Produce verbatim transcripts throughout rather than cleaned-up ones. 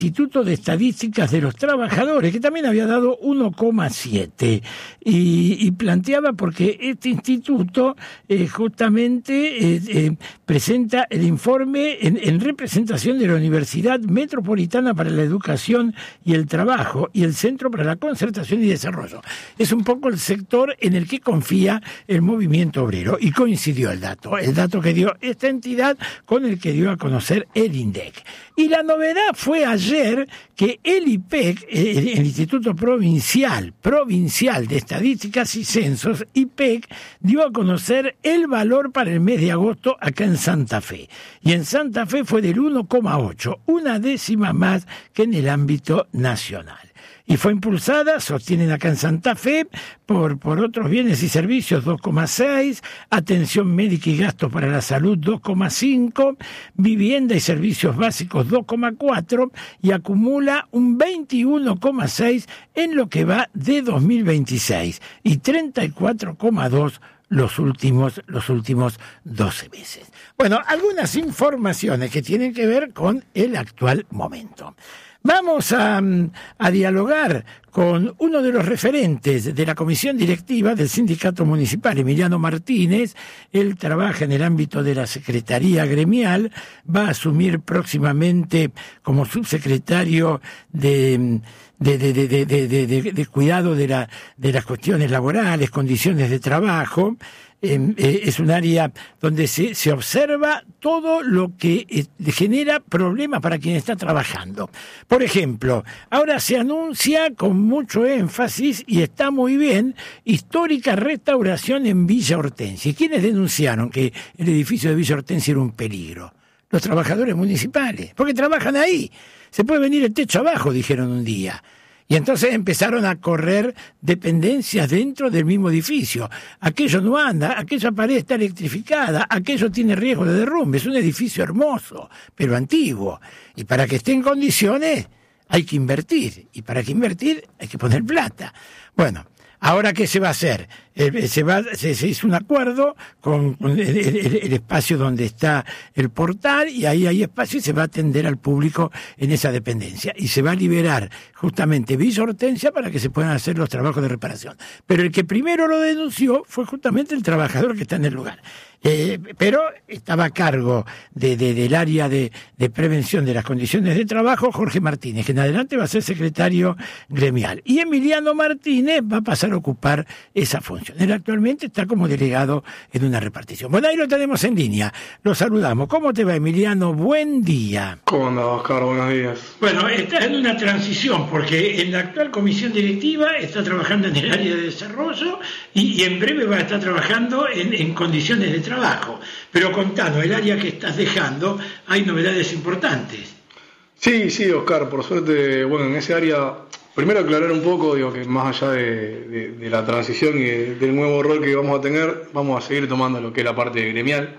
Instituto de Estadísticas de los Trabajadores, que también había dado uno coma siete, y, y planteaba porque este instituto eh, justamente eh, eh, presenta el informe en, en representación de la Universidad Metropolitana para la Educación y el Trabajo y el Centro para la Concertación y Desarrollo. Es un poco el sector en el que confía el movimiento obrero, y coincidió el dato, el dato que dio esta entidad con el que dio a conocer el INDEC. Y la novedad fue ayer que el I P E C, el Instituto Provincial, Provincial de Estadísticas y Censos, I P E C, dio a conocer el valor para el mes de agosto acá en Santa Fe. Y en Santa Fe fue del uno coma ocho, una décima más que en el ámbito nacional. Y fue impulsada, sostienen acá en Santa Fe, por, por otros bienes y servicios dos coma seis, atención médica y gastos para la salud dos coma cinco, vivienda y servicios básicos dos coma cuatro, y acumula un veintiuno coma seis en lo que va de dos mil veintiséis y treinta y cuatro coma dos los últimos, los últimos doce meses. Bueno, algunas informaciones que tienen que ver con el actual momento. Vamos a, a dialogar con uno de los referentes de la comisión directiva del sindicato municipal, Emiliano Martínez. Él trabaja en el ámbito de la secretaría gremial, va a asumir próximamente como subsecretario de... De, de, de, de, de, de, de cuidado de, la, de las cuestiones laborales, condiciones de trabajo. Eh, eh, es un área donde se, se observa todo lo que eh, genera problemas para quien está trabajando. Por ejemplo, ahora se anuncia con mucho énfasis, y está muy bien, histórica restauración en Villa Hortensia. ¿Y quiénes denunciaron que el edificio de Villa Hortensia era un peligro? Los trabajadores municipales, porque trabajan ahí. Se puede venir el techo abajo, dijeron un día. Y entonces empezaron a correr dependencias dentro del mismo edificio. Aquello no anda, aquella pared está electrificada, aquello tiene riesgo de derrumbe. Es un edificio hermoso, pero antiguo. Y para que esté en condiciones hay que invertir. Y para que invertir hay que poner plata. Bueno, ¿ahora qué se va a hacer? Eh, se, va, se, se hizo un acuerdo con, con el, el, el espacio donde está el portal, y ahí hay espacio y se va a atender al público en esa dependencia. Y se va a liberar justamente Villa Hortensia para que se puedan hacer los trabajos de reparación. Pero el que primero lo denunció fue justamente el trabajador que está en el lugar. Eh, pero estaba a cargo de, de, del área de, de prevención de las condiciones de trabajo Jorge Martínez, que en adelante va a ser secretario gremial. Y Emiliano Martínez va a pasar a ocupar esa función. Él actualmente está como delegado en una repartición. Bueno, ahí lo tenemos en línea. Lo saludamos. ¿Cómo te va, Emiliano? Buen día. ¿Cómo andas, Oscar? Buenos días. Bueno, estás en una transición, porque en la actual comisión directiva está trabajando en el área de desarrollo y, y en breve va a estar trabajando en, en condiciones de trabajo. Pero contanos, el área que estás dejando, hay novedades importantes. Sí, sí, Oscar, por suerte, bueno, en ese área, primero aclarar un poco, digo, que más allá de, de, de la transición y de, del nuevo rol que vamos a tener, vamos a seguir tomando lo que es la parte gremial,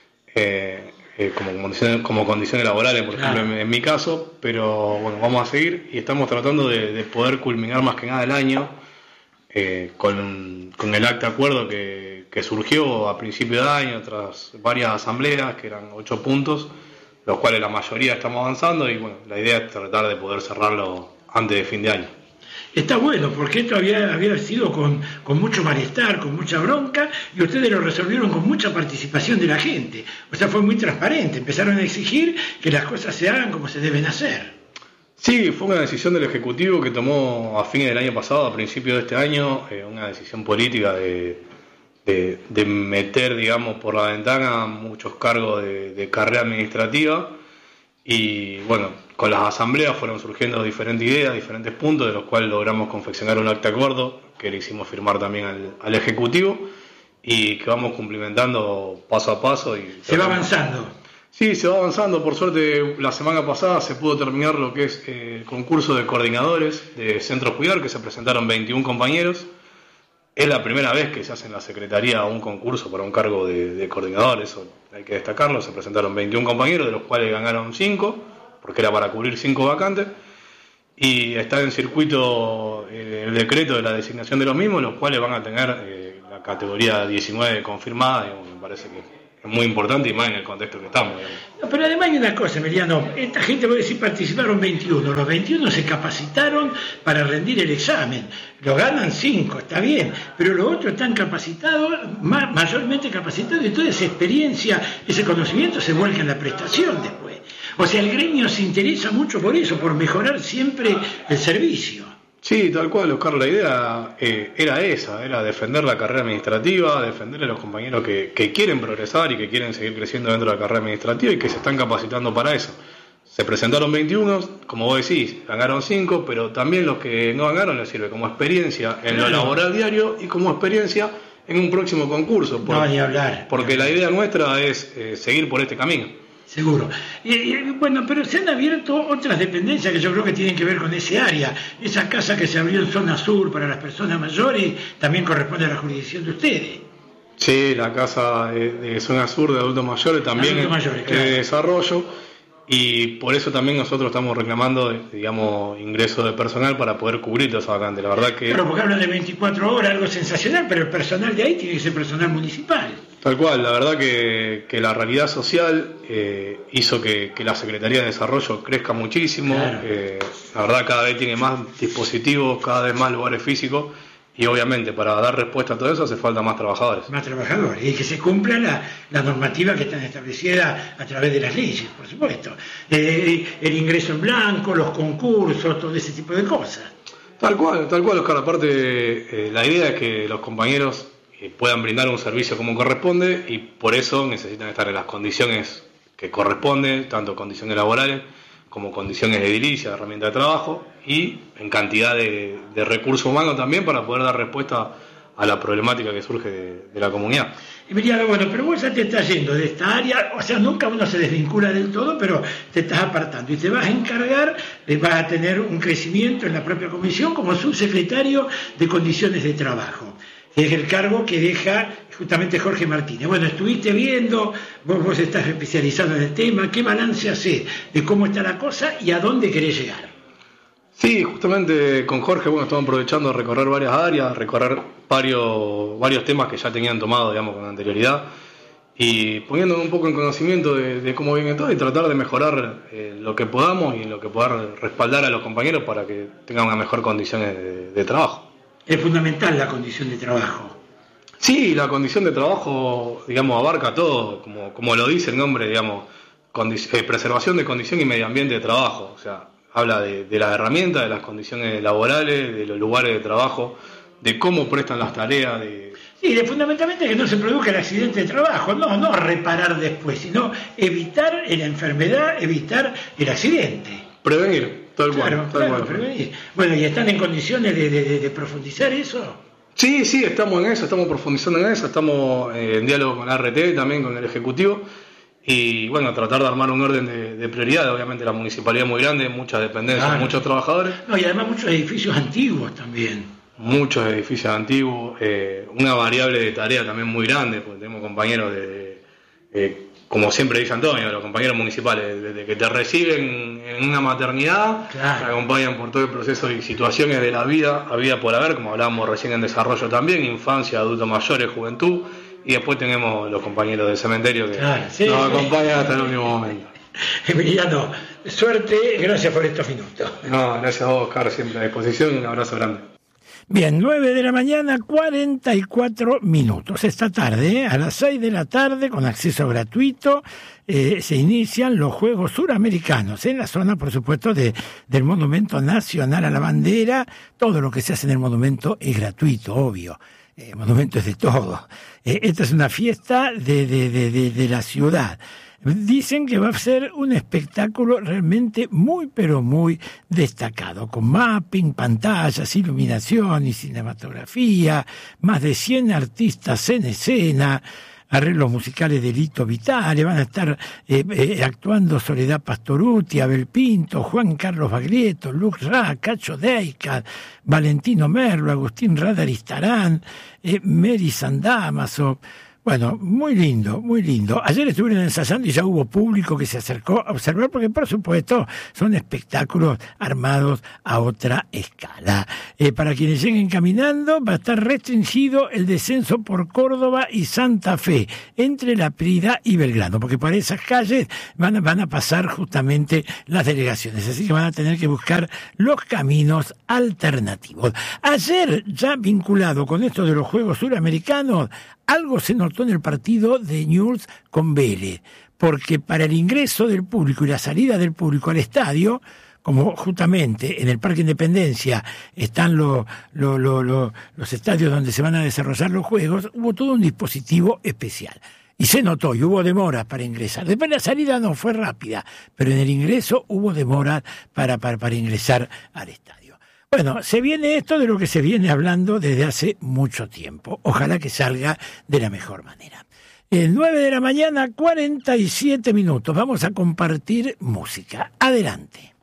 eh, eh, como, condiciones, como condiciones laborales, por ejemplo, claro. en, en mi caso, pero bueno, vamos a seguir y estamos tratando de, de poder culminar más que nada el año eh, con, con el acta de acuerdo que, que surgió a principio de año tras varias asambleas, que eran ocho puntos, los cuales la mayoría estamos avanzando, y bueno, la idea es tratar de poder cerrarlo antes de fin de año. Está bueno, porque esto había, había sido con, con mucho malestar, con mucha bronca, y ustedes lo resolvieron con mucha participación de la gente. O sea, fue muy transparente, empezaron a exigir que las cosas se hagan como se deben hacer. Sí, fue una decisión del Ejecutivo que tomó a fines del año pasado, a principios de este año, eh, una decisión política de, de, de meter, digamos, por la ventana muchos cargos de, de carrera administrativa. Y bueno, con las asambleas fueron surgiendo diferentes ideas, diferentes puntos, de los cuales logramos confeccionar un acta de acuerdo que le hicimos firmar también al, al Ejecutivo, y que vamos cumplimentando paso a paso. Y ¿Se va avanzando? Sí, se va avanzando. Por suerte, la semana pasada se pudo terminar lo que es eh, el concurso de coordinadores de Centros Cuidar, que se presentaron veintiún compañeros. Es la primera vez que se hace en la Secretaría un concurso para un cargo de, de coordinador, eso hay que destacarlo. Se presentaron veintiún compañeros, de los cuales ganaron cinco, porque era para cubrir cinco vacantes, y está en circuito eh, el decreto de la designación de los mismos, los cuales van a tener eh, la categoría diecinueve confirmada, y bueno, me parece que es muy importante y más en el contexto que estamos. No, pero además hay una cosa, Emiliano, esta gente, voy a decir, participaron veintiuno, los veintiuno se capacitaron para rendir el examen, lo ganan cinco, está bien, pero los otros están capacitados, ma- mayormente capacitados, y toda esa experiencia, ese conocimiento se vuelca en la prestación después. O sea, el gremio se interesa mucho por eso, por mejorar siempre el servicio. Sí, tal cual, Oscar, la idea eh, era esa, era defender la carrera administrativa, defender a los compañeros que, que quieren progresar y que quieren seguir creciendo dentro de la carrera administrativa y que se están capacitando para eso. Se presentaron veintiuno, como vos decís, ganaron cinco, pero también los que no ganaron les sirve como experiencia en lo laboral diario y como experiencia en un próximo concurso. Por, no, ni hablar. Porque la idea nuestra es eh, seguir por este camino. Seguro. Y, y, bueno, pero se han abierto otras dependencias que yo creo que tienen que ver con ese área. Esa casa que se abrió en zona sur para las personas mayores también corresponde a la jurisdicción de ustedes. Sí, la casa de, de zona sur de adultos mayores también adultos mayores, claro. Es de desarrollo, y por eso también nosotros estamos reclamando, digamos, ingreso de personal para poder cubrir toda esa vacante. La verdad que... Claro, porque hablan de veinticuatro horas, algo sensacional, pero el personal de ahí tiene que ser personal municipal. Tal cual, la verdad que, que la realidad social eh, hizo que, que la Secretaría de Desarrollo crezca muchísimo. Claro. Eh, la verdad cada vez tiene más dispositivos, cada vez más lugares físicos, y obviamente para dar respuesta a todo eso hace falta más trabajadores. Más trabajadores, y que se cumpla la, la normativa que están establecidas a través de las leyes, por supuesto. Eh, el ingreso en blanco, los concursos, todo ese tipo de cosas. Tal cual, tal cual, Oscar. Aparte, eh, la idea es que los compañeros puedan brindar un servicio como corresponde, y por eso necesitan estar en las condiciones que corresponden, tanto condiciones laborales como condiciones de edilicia, de herramienta de trabajo, y en cantidad de, de recursos humanos también para poder dar respuesta a la problemática que surge de, de la comunidad. Emiliano, bueno, pero vos ya te estás yendo de esta área, o sea, nunca uno se desvincula del todo, pero te estás apartando y te vas a encargar, vas a tener un crecimiento en la propia comisión como subsecretario de Condiciones de Trabajo. Es el cargo que deja justamente Jorge Martínez. Bueno, estuviste viendo, vos, vos estás especializado en el tema, ¿qué balance hacés de cómo está la cosa y a dónde querés llegar? Sí, justamente con Jorge, bueno, estamos aprovechando de recorrer varias áreas, recorrer varios, varios temas que ya tenían tomado, digamos, con anterioridad, y poniéndonos un poco en conocimiento de, de cómo viene todo y tratar de mejorar eh, lo que podamos y en lo que poder respaldar a los compañeros para que tengan unas mejores condiciones de, de trabajo. Es fundamental la condición de trabajo. Sí, la condición de trabajo, digamos, abarca todo, como, como lo dice el nombre, digamos, condi- eh, preservación de condición y medio ambiente de trabajo. O sea, habla de, de las herramientas, de las condiciones laborales, de los lugares de trabajo, de cómo prestan las tareas. De... Sí, de fundamentalmente que no se produzca el accidente de trabajo, no, no reparar después, sino evitar la enfermedad, evitar el accidente. Prevenir. Tal cual, claro, tal claro, cual. Bueno, ¿y están en condiciones de, de, de profundizar eso? Sí, sí, estamos en eso, estamos profundizando en eso, estamos en diálogo con la R T, también con el Ejecutivo, y bueno, tratar de armar un orden de, de prioridades. Obviamente la municipalidad es muy grande, muchas dependencias, claro. Muchos trabajadores. No, y además muchos edificios antiguos también. Muchos edificios antiguos, eh, una variable de tarea también muy grande, porque tenemos compañeros de... de eh, como siempre dice Antonio, los compañeros municipales, desde que te reciben en una maternidad, claro. Te acompañan por todo el proceso y situaciones de la vida, a vida por haber, como hablábamos recién en desarrollo también, infancia, adultos mayores, juventud, y después tenemos los compañeros del cementerio que claro, sí, nos acompañan sí. Hasta el último momento. Emiliano, suerte, gracias por estos minutos. No, gracias a vos, Oscar, siempre a disposición, un abrazo grande. Bien, nueve de la mañana, cuarenta y cuatro minutos. Esta tarde, ¿eh? A las seis de la tarde, con acceso gratuito, eh, se inician los Juegos Suramericanos, en la zona, por supuesto, de, del Monumento Nacional a la Bandera. Todo lo que se hace en el monumento es gratuito, obvio. El monumento es de todo. Eh, esta es una fiesta de, de, de, de, de la ciudad. Dicen que va a ser un espectáculo realmente muy, pero muy destacado, con mapping, pantallas, iluminación y cinematografía, más de cien artistas en escena, arreglos musicales de Lito Vitale, van a estar eh, eh, actuando Soledad Pastoruti, Abel Pinto, Juan Carlos Baglietto, Lux Ra, Cacho Deica, Valentino Merlo, Agustín Radaristarán, eh, Mary Sandamaso. Bueno, muy lindo, muy lindo. Ayer estuvieron ensayando y ya hubo público que se acercó a observar, porque por supuesto son espectáculos armados a otra escala. Eh, para quienes lleguen caminando va a estar restringido el descenso por Córdoba y Santa Fe, entre La Prida y Belgrano, porque por esas calles van a, van a pasar justamente las delegaciones, así que van a tener que buscar los caminos alternativos. Ayer, ya vinculado con esto de los Juegos Suramericanos, algo se notó en el partido de Newell's con Vélez, porque para el ingreso del público y la salida del público al estadio, como justamente en el Parque Independencia están los, los, los, los, los estadios donde se van a desarrollar los juegos, hubo todo un dispositivo especial. Y se notó, y hubo demoras para ingresar. Después la salida no fue rápida, pero en el ingreso hubo demoras para, para, para ingresar al estadio. Bueno, se viene esto de lo que se viene hablando desde hace mucho tiempo. Ojalá que salga de la mejor manera. El nueve de la mañana, cuarenta y siete minutos. Vamos a compartir música. Adelante.